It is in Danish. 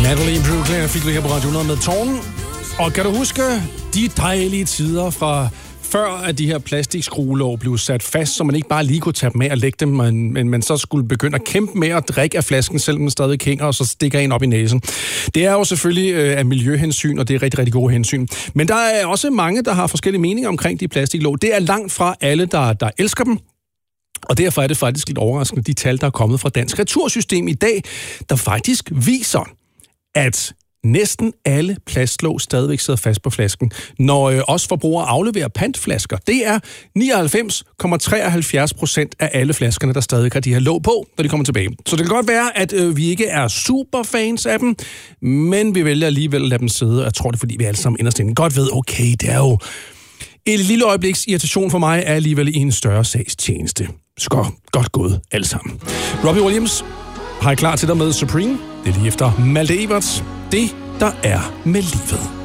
Natalie Brugler fik vi her på Radio 100 med Tårn. Og kan du huske de dejlige tider fra før, at de her plastikskruelåg blev sat fast, så man ikke bare lige kunne tage dem af og lægge dem, men man så skulle begynde at kæmpe med at drikke af flasken, selvom den stadig hænger, og så stikker en op i næsen. Det er jo selvfølgelig af miljøhensyn, og det er rigtig, rigtig gode hensyn. Men der er også mange, der har forskellige meninger omkring de plastiklåg. Det er langt fra alle, der elsker dem. Og derfor er det faktisk lidt overraskende, de tal, der er kommet fra Dansk Retursystem i dag, der faktisk viser, at næsten alle plastlåg stadigvæk sidder fast på flasken, når os forbrugere afleverer pantflasker. Det er 99,73% af alle flaskerne, der stadig har de her låg på, når de kommer tilbage. Så det kan godt være, at vi ikke er superfans af dem, men vi vælger alligevel at lade dem sidde, og jeg tror det, fordi vi alle sammen inderst inde godt ved, okay, det er jo et lille øjebliks irritation for mig, er alligevel i en større sags tjeneste. Så godt gået alle sammen. Robbie Williams har jeg klar til dig med Supreme. Det er lige efter Malte Eberts. Det, der er med livet.